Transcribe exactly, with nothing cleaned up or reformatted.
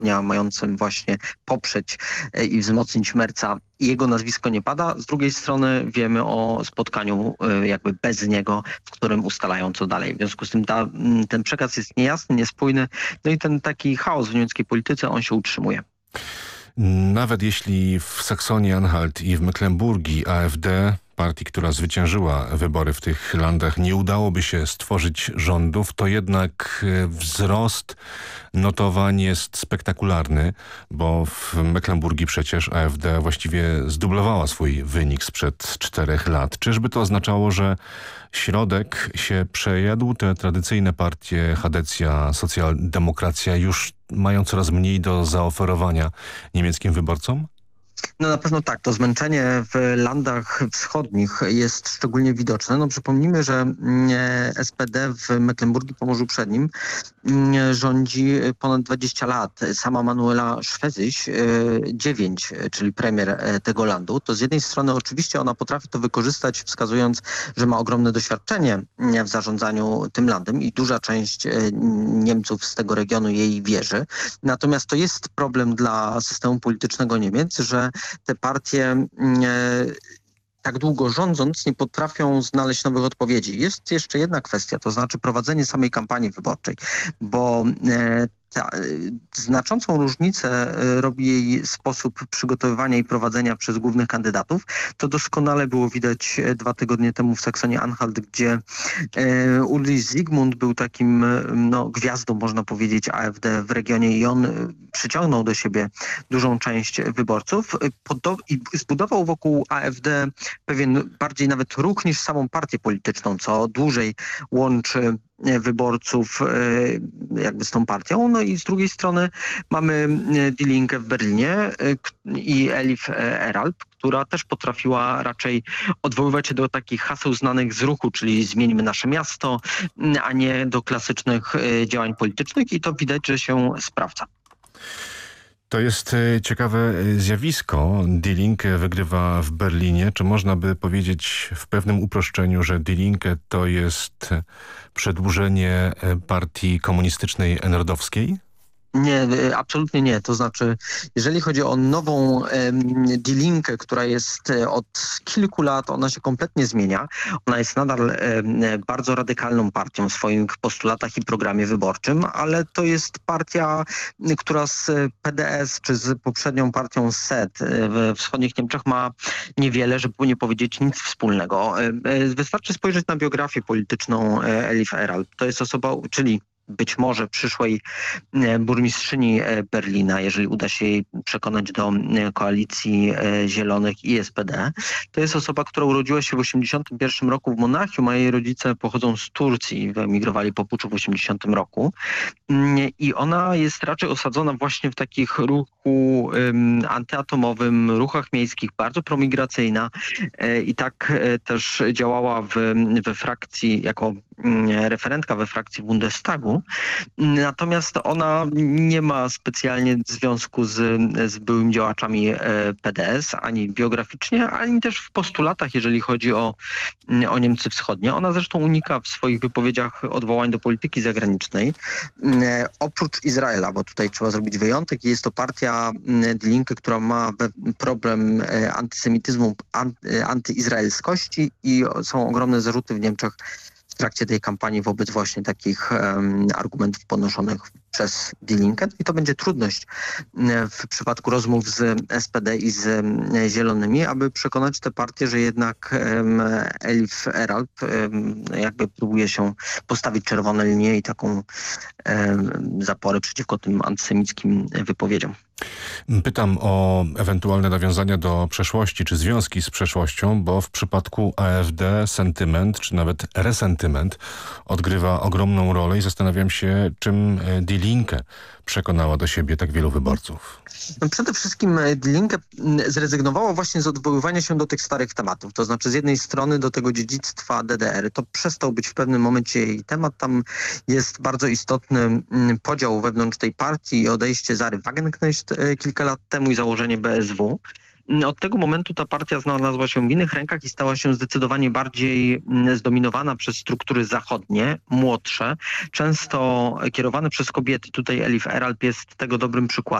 dnia mającym właśnie poprzeć i wzmocnić Merca, jego nazwisko nie pada. Z drugiej strony wiemy o spotkaniu jakby bez niego, w którym ustalają co dalej. W związku z tym ta, ten przekaz jest niejasny, niespójny, no i ten taki chaos w niemieckiej polityce, on się utrzymuje. Nawet jeśli w Saksonii-Anhalt i w Mecklenburgii A F D, partii, która zwyciężyła wybory w tych landach, nie udałoby się stworzyć rządów, to jednak wzrost notowań jest spektakularny, bo w Mecklenburgii przecież A F D właściwie zdublowała swój wynik sprzed czterech lat. Czyżby to oznaczało, że środek się przejadł? Te tradycyjne partie, Chadecja, socjaldemokracja już mają coraz mniej do zaoferowania niemieckim wyborcom? No na pewno tak. To zmęczenie w landach wschodnich jest szczególnie widoczne. No przypomnijmy, że S P D w Mecklenburgii, Pomorzu Przednim rządzi ponad dwadzieścia lat. Sama Manuela Schwesig, dziewięć, czyli premier tego landu. To z jednej strony oczywiście ona potrafi to wykorzystać, wskazując, że ma ogromne doświadczenie w zarządzaniu tym landem i duża część Niemców z tego regionu jej wierzy. Natomiast to jest problem dla systemu politycznego Niemiec, że te partie e, tak długo rządząc nie potrafią znaleźć nowych odpowiedzi. Jest jeszcze jedna kwestia, to znaczy prowadzenie samej kampanii wyborczej, bo e, ta, znaczącą różnicę robi jej sposób przygotowywania i prowadzenia przez głównych kandydatów. To doskonale było widać dwa tygodnie temu w Saksonii-Anhalt, gdzie e, Ulrich Zygmunt był takim no, gwiazdą, można powiedzieć, A F D w regionie i on przyciągnął do siebie dużą część wyborców Podo- i zbudował wokół A F D pewien bardziej nawet ruch niż samą partię polityczną, co dłużej łączy wyborców jakby z tą partią. No i z drugiej strony mamy Die Linke w Berlinie i Elif Eralp, która też potrafiła raczej odwoływać się do takich haseł znanych z ruchu, czyli zmieńmy nasze miasto, a nie do klasycznych działań politycznych i to widać, że się sprawdza. To jest ciekawe zjawisko. Die Linke wygrywa w Berlinie. Czy można by powiedzieć w pewnym uproszczeniu, że Die Linke to jest przedłużenie partii komunistycznej enerdowskiej? Nie, absolutnie nie. To znaczy, jeżeli chodzi o nową Die Linke, która jest od kilku lat, ona się kompletnie zmienia. Ona jest nadal bardzo radykalną partią w swoich postulatach i programie wyborczym, ale to jest partia, która z P D S czy z poprzednią partią S E D w wschodnich Niemczech ma niewiele, żeby nie powiedzieć nic wspólnego. Wystarczy spojrzeć na biografię polityczną Elif Eralp. To jest osoba, czyli być może przyszłej burmistrzyni Berlina, jeżeli uda się jej przekonać do koalicji Zielonych i S P D. To jest osoba, która urodziła się w osiemdziesiątym pierwszym roku w Monachium, a jej rodzice pochodzą z Turcji, wyemigrowali po puczu w osiemdziesiątym roku. I ona jest raczej osadzona właśnie w takich ruchu um, antyatomowym, ruchach miejskich, bardzo promigracyjna i tak też działała w, we frakcji, jako referentka we frakcji Bundestagu. Natomiast ona nie ma specjalnie związku z, z byłymi działaczami P D S, ani biograficznie, ani też w postulatach, jeżeli chodzi o, o Niemcy Wschodnie. Ona zresztą unika w swoich wypowiedziach odwołań do polityki zagranicznej. Oprócz Izraela, bo tutaj trzeba zrobić wyjątek, jest to partia Die Linke, która ma problem antysemityzmu, antyizraelskości i są ogromne zarzuty w Niemczech w trakcie tej kampanii wobec właśnie takich um, argumentów podnoszonych przez Die Linke. I to będzie trudność w przypadku rozmów z S P D i z Zielonymi, aby przekonać te partie, że jednak um, Elif Eralp um, jakby próbuje się postawić czerwone linie i taką um, zaporę przeciwko tym antysemickim wypowiedziom. Pytam o ewentualne nawiązania do przeszłości, czy związki z przeszłością, bo w przypadku A F D sentyment, czy nawet resentyment odgrywa ogromną rolę i zastanawiam się, czym Die Linke przekonała do siebie tak wielu wyborców. No przede wszystkim Die Linke zrezygnowała właśnie z odwoływania się do tych starych tematów. To znaczy z jednej strony do tego dziedzictwa D D R. To przestał być w pewnym momencie jej temat. Tam jest bardzo istotny podział wewnątrz tej partii i odejście Zary Wagenknecht kilka lat temu i założenie B S W. od tego momentu ta partia znalazła się w innych rękach i stała się zdecydowanie bardziej zdominowana przez struktury zachodnie, młodsze, często kierowane przez kobiety. Tutaj Elif Eralp jest tego dobrym przykładem.